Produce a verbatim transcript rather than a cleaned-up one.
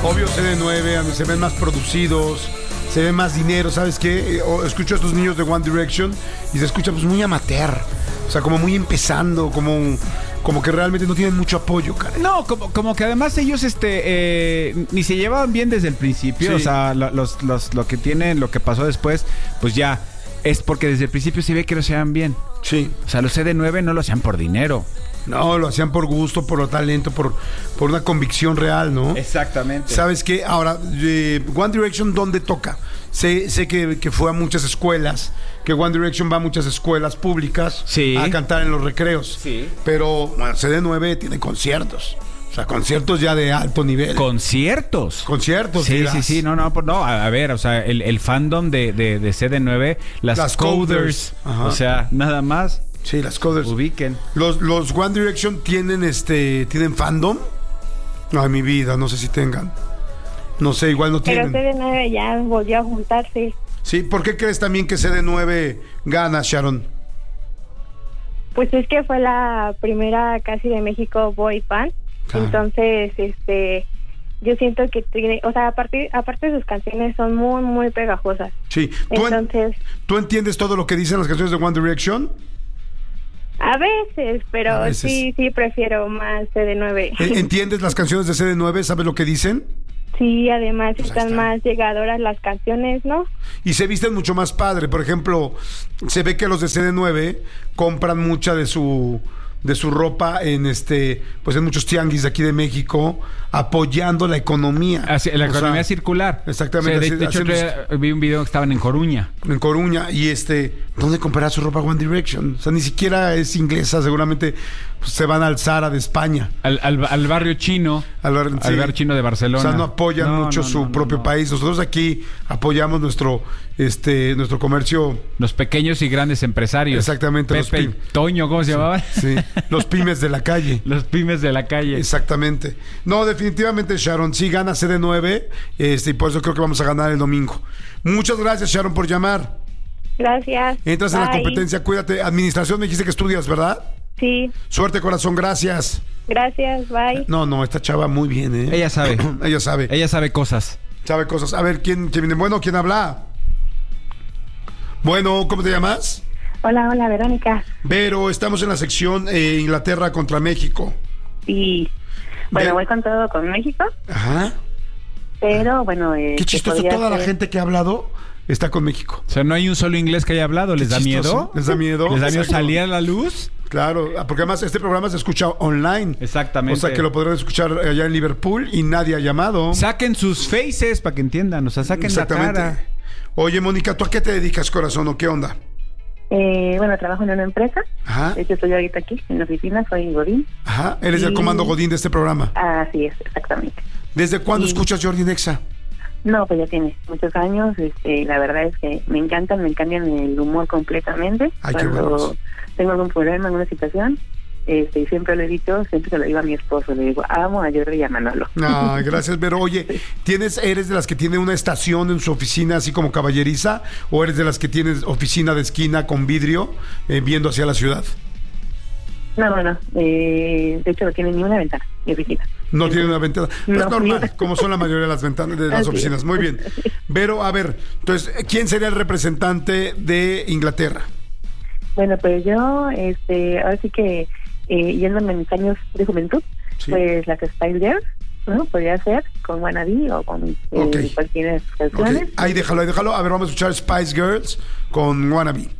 Obvio C D nueve, se ven más producidos, se ve más dinero, ¿sabes qué? O escucho a estos niños de One Direction y se escucha pues muy amateur, o sea, como muy empezando, como, como que realmente no tienen mucho apoyo, cara. No, como, como que además ellos este eh, ni se llevaban bien desde el principio, sí. O sea, lo, los, los, lo que tienen, lo que pasó después, pues ya es porque desde el principio se ve que lo hacían bien. Sí. O sea, los C D nueve no lo hacían por dinero. No, lo hacían por gusto, por talento, por, por una convicción real, ¿no? Exactamente. ¿Sabes qué? Ahora, eh, One Direction, ¿dónde toca? Sé, sé que, que fue a muchas escuelas, que One Direction va a muchas escuelas públicas sí. a cantar en los recreos. Sí. Pero bueno, C D nueve tiene conciertos. O sea, conciertos ya de alto nivel. ¿Conciertos? Conciertos, Sí, dirás. sí, sí. No, no, no. A, a ver, o sea, el, el fandom de, de, de C D nueve, las, Las coders. coders. O sea, nada más. Sí, las coders. Ubiquen. Los, los One Direction tienen este tienen fandom. Ay, mi vida, no sé si tengan. No sé, igual no tienen. Pero C D nueve ya volvió a juntarse. Sí, ¿por qué crees también que C D nueve gana, Sharon? Pues es que fue la primera casi de México boy band. Ah. Entonces, este, yo siento que tiene, o sea, aparte, aparte de sus canciones son muy, muy pegajosas. Sí. ¿Tú Entonces, en, ¿tú entiendes todo lo que dicen las canciones de One Direction? A veces, pero a veces. sí, sí prefiero más C D nueve. ¿Entiendes las canciones de C D nueve? ¿Sabes lo que dicen? Sí, además pues están está. más llegadoras las canciones, ¿no? Y se visten mucho más padre. Por ejemplo, se ve que los de C D nueve compran mucha de su de su ropa en este pues en muchos tianguis de aquí de México, apoyando la economía. Así, la o economía sea, circular. Exactamente. O sea, de, así, de hecho, hacemos, le, vi un video que estaban en Coruña. En Coruña. Y este, ¿dónde comprará su ropa One Direction? O sea, ni siquiera es inglesa, seguramente pues, se van al Zara de España. Al, al, al barrio chino. Al, bar, al sí. barrio chino de Barcelona. O sea, no apoyan no, mucho no, su no, propio no, país. Nosotros aquí apoyamos nuestro este nuestro comercio. Los pequeños y grandes empresarios. Exactamente. Pepe los y Toño, ¿cómo se sí, llamaban? Sí, los pymes de la calle. Los pymes de la calle. Exactamente. No, definitivamente, Sharon, sí gana C D nueve este, y por eso creo que vamos a ganar el domingo. Muchas gracias, Sharon, por llamar. Gracias. Entras Bye. En la competencia, cuídate. Administración, me dijiste que estudias, ¿verdad? Sí. Suerte, corazón, gracias. Gracias, bye. No, no, esta chava muy bien, ¿eh? Ella sabe. Ella sabe. Ella sabe cosas. Sabe cosas. A ver, ¿quién, quién viene? Bueno, ¿quién habla? Bueno, ¿cómo te llamas? Hola, hola, Verónica. Vero, estamos en la sección eh, Inglaterra contra México. Sí. Bueno, Ver... voy con todo con México. Ajá. Pero, bueno... Eh, Qué chistoso, toda ser... la gente que ha hablado está con México. O sea, no hay un solo inglés que haya hablado. ¿Les da miedo? ¿Les da miedo? ¿Les da miedo salir a la luz? Claro, porque además este programa se escucha online. Exactamente. O sea que lo podrán escuchar allá en Liverpool y nadie ha llamado. Saquen sus faces para que entiendan, o sea, saquen la cara. Oye, Mónica, ¿tú a qué te dedicas, corazón, o qué onda? Eh, bueno, trabajo en una empresa. Ajá. De hecho, estoy ahorita aquí en la oficina, soy Godín. Ajá, eres y... el comando Godín de este programa. Así es, exactamente. ¿Desde cuándo y... escuchas Jordi Nexa? No, pues ya tiene muchos años. Este, la verdad es que me encantan, me cambian el humor completamente. Ay, Cuando qué bueno. Tengo algún problema, alguna situación, este, y siempre lo he dicho, siempre se lo digo a mi esposo, le digo, amo a Jordi y a Manolo. Ah, gracias, Vero. Oye, ¿tienes, eres de las que tiene una estación en su oficina así como caballeriza, o eres de las que tienes oficina de esquina con vidrio eh, viendo hacia la ciudad? No, no, no. Eh, de hecho, no tiene ni una ventana, mi oficina. No tiene una ventana. Pues no, normal, no. como son la mayoría de las ventanas de las Así oficinas. Es. Muy bien. Pero, a ver, entonces, ¿quién sería el representante de Inglaterra? Bueno, pues yo, este, ahora sí que, eh, yéndome en mis años de juventud, sí. Pues las Spice Girls, ¿no? Podría ser con Wannabe o con eh, okay. cualquier canciones. Okay. Ahí déjalo, ahí déjalo. A ver, vamos a escuchar Spice Girls con Wannabe.